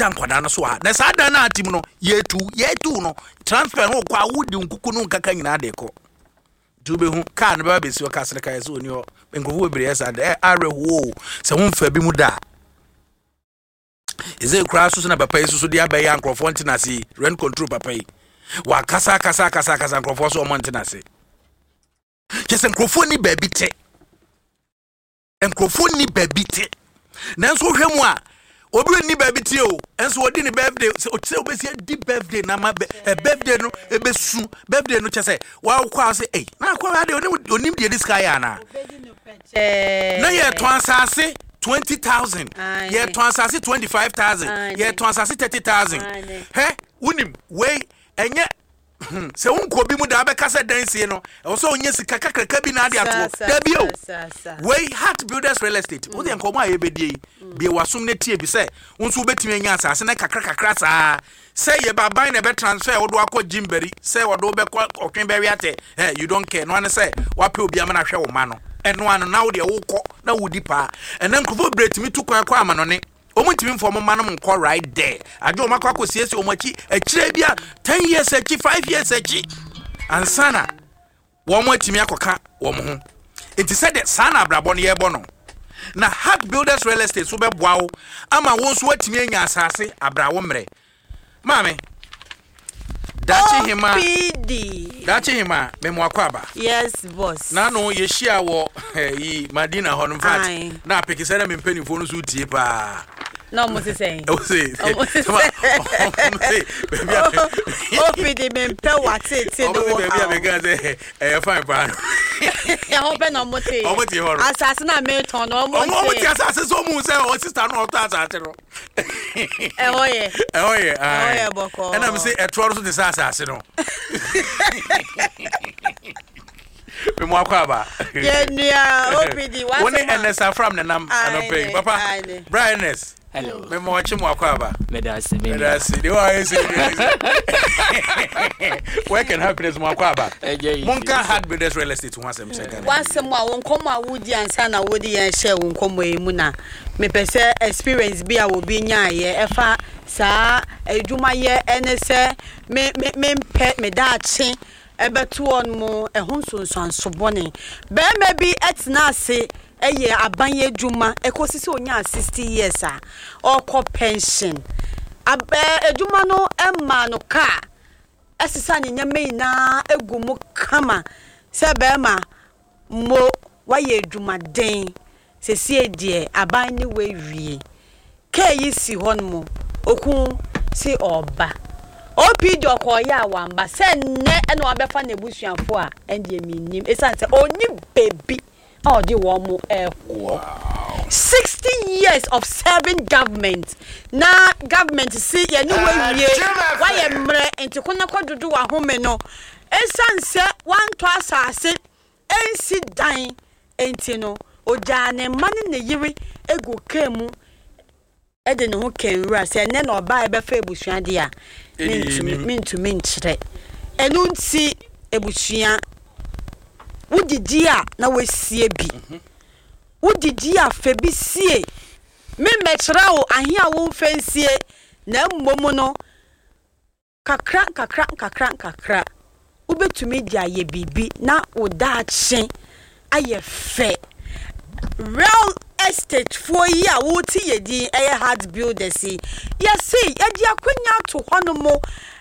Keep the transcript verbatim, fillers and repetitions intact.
tankwada no so a na sa dan na atim no yetu yetu no transfer no kwa wudi nkuku no nkaka nyina de ko dube hu ka na ba besi o ka sere ka yeso oni o nkofu bebre yesa de arewo se hu fa bi mu da eze kra so na papa yeso so de abaye ankrofo ntinase rent control papa yi wa kasa kasa kasa kasa ankrofo so o montinase kese ankrofo ni ba bi te ankrofo ni ba bi te nanso hwemu a obi ni baby ti o enso odi ni birthday o tse obesi di birthday na ma birthday no ebesu birthday no chese wa kwa se eh na kwa ade onim de dis kai ana na ye to ansase twenty thousand ye to ansase twenty-five thousand ye to ansase thirty thousand he unim we enye se unko bi mu da be kasa dansie no e so onye sika kakraka bi na ade ato da bi o we Heart Builders Real Estate wo de nkomo aye bedie bi wasum ne tie bi se unso betimi anya asase na kakra kakra saa se ye baban na be transfer wo do akọ Jimberi se wo do be okwen be wiate eh you don't care no an se wa pe obi ama na hwe wo ma no eno an na wo de wo kọ na wo di pa ena nkofo bretimi tu kwan kwa ama no ne omuntimi mfo mo manum nko right there ajo makwa akosiesi omachi akire bia ten years achi five years achi ansana wo mo atimi akoka wo mo ho enti said that sana abrabo no yebo no na Heart Builders Real Estate so beboa wo ama wo so atimi anya asase abrawo mre mame dachi hima dachi hima memo akwaba yes boss na no ye shia wo yi Madina ho no fat na pekisera me mpanifo no so tie pa no mo se say o se o se o pidi me mpa wate te do wo baby me ga say eh fine pa ya ho be no mo te o mo te ho asase na me ton no mo te o mo te asase so mu say o sister no to asase no eh oye eh oye ah oye boko and am say e tro so de asase no me mo akwaba ye nua o pidi wa woni enesa from na nam anopay papa Brianness hello me mo chi mo akwaba medasi medasi de wa ese where can happiness mo akwaba monka Heart Builders Real Estate ho asem se gana wasem a won komo a wodi ansa na wodi yan share won komo e mu na me pese experience bi a wo bi nya ye efa saa edwuma ye enese me me me me da achi ebetu on mo ehun sonso bone be me bi etna ase eye abanye dwuma ekosisi onya sixty years a okọ pension abe edwuma no emma no ka esisa nyanya mei na egumu kama se be ma mo waye dwuma den sesi edie abanye we wie ke yi si hon mo okun si oba opi do koya wamba se ne eno abefa na ebusuafo a endie minim esa se oni baby oh di wo mo eh sixty years of serving government na government see ye ni we wie why emre enti kona kodudu wa home no esa nse wan to asase ensi dan enti no oja ne mane ne yiri egu kemu ede ne ho kenwura se ne na oba ebefa ebusua de a mintu minchire enu nti ebusua wudidi a na wasie bi wudidi a fe bi sie me metra wo ahia wo fansie na mmom no kakra kakra kakra kakra ubetumi di aye bibi na odaache aye fe real estate for ya wo ti yedi eye Heart Builders yi ya sei e di akwanya to hono mo